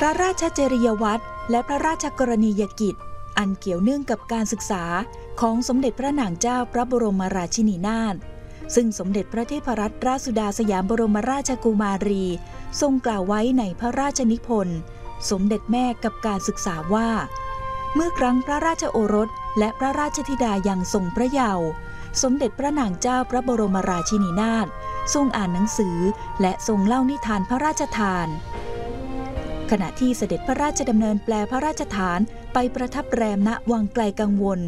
ระราชจริยวัตรและพระราชกรณียกิจอันเกี่ยวเนื่องกับการศึกษาของสมเด็จพระนางเจ้าพระบรมราชินีนาถซึ่งสมเด็จพระเทพรัตนราชสุดาสยามบรมราชกุมารีทรงกล่าวไว้ในพระราชนิพนธ์สมเด็จแม่กับการศึกษาว่าเมื่อครั้งพระราชโอรสและพระราชธิดายังทรงพระเยาว์สมเด็จพระนางเจ้าพระบรมราชินีนาถทรงอ่านหนังสือและทรงเล่านิทานพระราชทานขณะที่เสด็จพระราชดำเนินแปลพระราชฐานไปประทับแรมณวังไกลกังวล